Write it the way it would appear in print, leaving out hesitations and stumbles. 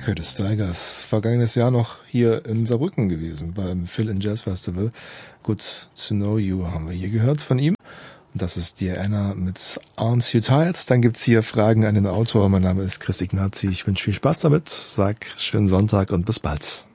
Curtis Stigers, vergangenes Jahr noch hier in Saarbrücken gewesen, beim Phil in Jazz Festival. Good to Know You haben wir hier gehört von ihm. Das ist Diana mit Aren't You Tired? Dann gibt's hier Fragen an den Autor. Mein Name ist Chris Ignazi. Ich wünsche viel Spaß damit. Sag schönen Sonntag und bis bald.